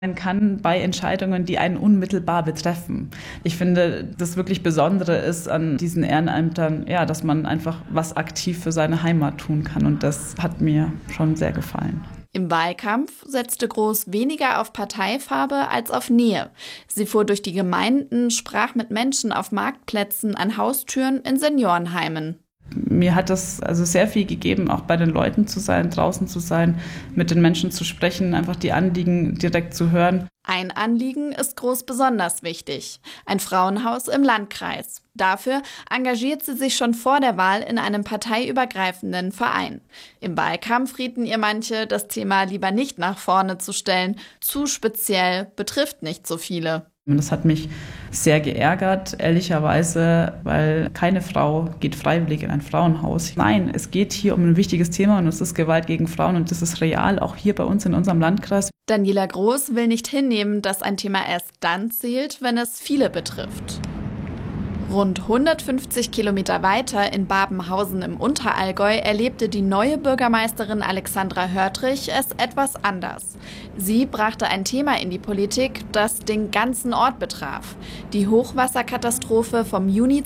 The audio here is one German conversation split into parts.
kann bei Entscheidungen, die einen unmittelbar betreffen. Ich finde, das wirklich Besondere ist an diesen Ehrenämtern, ja, dass man einfach was aktiv für seine Heimat tun kann. Und das hat mir schon sehr gefallen. Im Wahlkampf setzte Groß weniger auf Parteifarbe als auf Nähe. Sie fuhr durch die Gemeinden, sprach mit Menschen auf Marktplätzen, an Haustüren, in Seniorenheimen. Mir hat das also sehr viel gegeben, auch bei den Leuten zu sein, draußen zu sein, mit den Menschen zu sprechen, einfach die Anliegen direkt zu hören. Ein Anliegen ist Groß besonders wichtig: ein Frauenhaus im Landkreis. Dafür engagiert sie sich schon vor der Wahl in einem parteiübergreifenden Verein. Im Wahlkampf rieten ihr manche, das Thema lieber nicht nach vorne zu stellen. Zu speziell, betrifft nicht so viele. Das hat mich sehr geärgert, ehrlicherweise, weil keine Frau geht freiwillig in ein Frauenhaus. Nein, es geht hier um ein wichtiges Thema und es ist Gewalt gegen Frauen und das ist real, auch hier bei uns in unserem Landkreis. Daniela Groß will nicht hinnehmen, dass ein Thema erst dann zählt, wenn es viele betrifft. Rund 150 Kilometer weiter in Babenhausen im Unterallgäu erlebte die neue Bürgermeisterin Alexandra Hörtrich es etwas anders. Sie brachte ein Thema in die Politik, das den ganzen Ort betraf: die Hochwasserkatastrophe vom Juni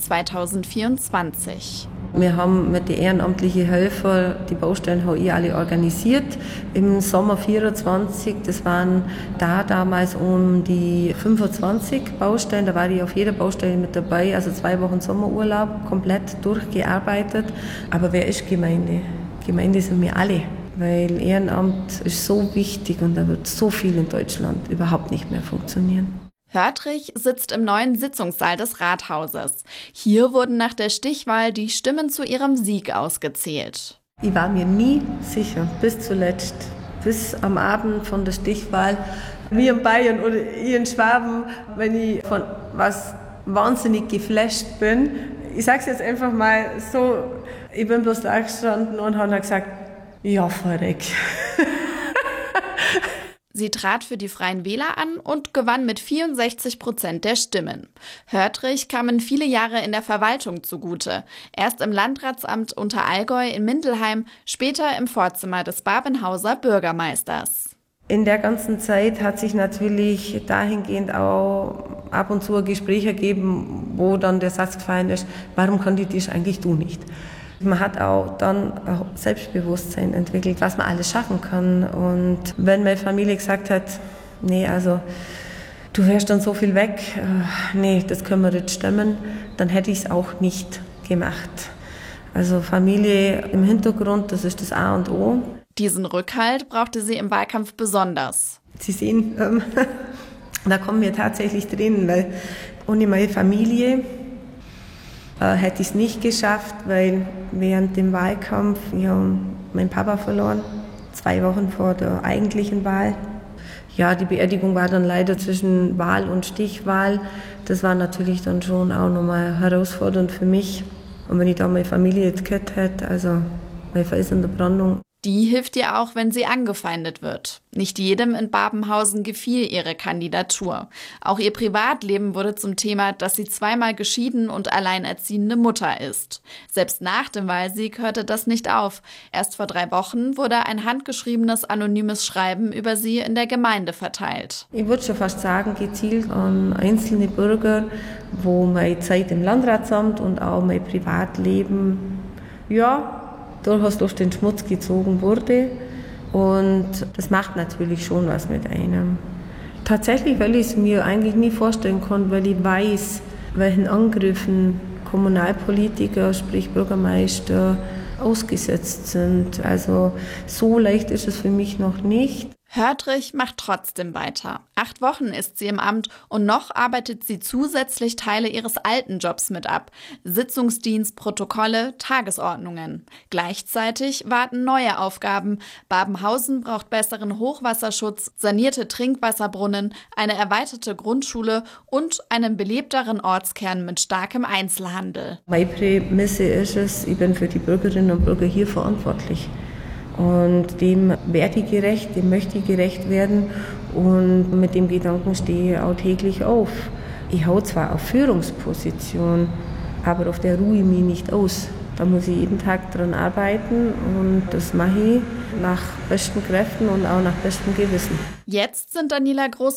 2024. Wir haben mit den ehrenamtlichen Helfern die Baustellen alle organisiert. Im Sommer 24, das waren damals um die 25 Baustellen. Da war ich auf jeder Baustelle mit dabei, also 2 Wochen Sommerurlaub, komplett durchgearbeitet. Aber wer ist Gemeinde? Gemeinde sind wir alle, weil Ehrenamt ist so wichtig und da wird so viel in Deutschland überhaupt nicht mehr funktionieren. Hörtrich sitzt im neuen Sitzungssaal des Rathauses. Hier wurden nach der Stichwahl die Stimmen zu ihrem Sieg ausgezählt. Ich war mir nie sicher, bis zuletzt, bis am Abend von der Stichwahl. Wir in Bayern oder ich in Schwaben, wenn ich von was wahnsinnig geflasht bin. Ich sage es jetzt einfach mal so, ich bin bloß da gestanden und habe gesagt, ja, verreck. Sie trat für die Freien Wähler an und gewann mit 64% der Stimmen. Hörtrich kamen viele Jahre in der Verwaltung zugute. Erst im Landratsamt Unterallgäu in Mindelheim, später im Vorzimmer des Babenhauser Bürgermeisters. In der ganzen Zeit hat sich natürlich dahingehend auch ab und zu ein Gespräch ergeben, wo dann der Satz gefallen ist: Warum kandidierst eigentlich du nicht? Man hat auch dann ein Selbstbewusstsein entwickelt, was man alles schaffen kann. Und wenn meine Familie gesagt hat, nee, also du wärst dann so viel weg, nee, das können wir nicht stemmen, dann hätte ich es auch nicht gemacht. Also Familie im Hintergrund, das ist das A und O. Diesen Rückhalt brauchte sie im Wahlkampf besonders. Sie sehen, da kommen mir tatsächlich Tränen, weil ohne meine Familie hätte ich es nicht geschafft, weil während dem Wahlkampf, ja, meinen Papa verloren, 2 Wochen vor der eigentlichen Wahl. Ja, die Beerdigung war dann leider zwischen Wahl und Stichwahl. Das war natürlich dann schon auch nochmal herausfordernd für mich. Und wenn ich da meine Familie jetzt gehört hätte, also meine Frau ist in der Brandung. Die hilft ihr auch, wenn sie angefeindet wird. Nicht jedem in Babenhausen gefiel ihre Kandidatur. Auch ihr Privatleben wurde zum Thema, dass sie 2-mal geschieden und alleinerziehende Mutter ist. Selbst nach dem Wahlsieg hörte das nicht auf. Erst vor 3 Wochen wurde ein handgeschriebenes anonymes Schreiben über sie in der Gemeinde verteilt. Ich würde schon fast sagen, gezielt an einzelne Bürger, wo meine Zeit im Landratsamt und auch mein Privatleben, ja, durchaus durch den Schmutz gezogen wurde. Und das macht natürlich schon was mit einem. Tatsächlich, weil ich es mir eigentlich nie vorstellen konnte, weil ich weiß, welchen Angriffen Kommunalpolitiker, sprich Bürgermeister, ausgesetzt sind. Also so leicht ist es für mich noch nicht. Hörtrich macht trotzdem weiter. 8 Wochen ist sie im Amt und noch arbeitet sie zusätzlich Teile ihres alten Jobs mit ab: Sitzungsdienst, Protokolle, Tagesordnungen. Gleichzeitig warten neue Aufgaben. Babenhausen braucht besseren Hochwasserschutz, sanierte Trinkwasserbrunnen, eine erweiterte Grundschule und einen belebteren Ortskern mit starkem Einzelhandel. Meine Prämisse ist es, ich bin für die Bürgerinnen und Bürger hier verantwortlich. Und dem werde ich gerecht, dem möchte ich gerecht werden und mit dem Gedanken stehe ich auch täglich auf. Ich hau zwar auf Führungsposition, aber auf der ruhe ich mich nicht aus. Da muss ich jeden Tag dran arbeiten und das mache ich nach besten Kräften und auch nach bestem Gewissen. Jetzt sind Daniela Groß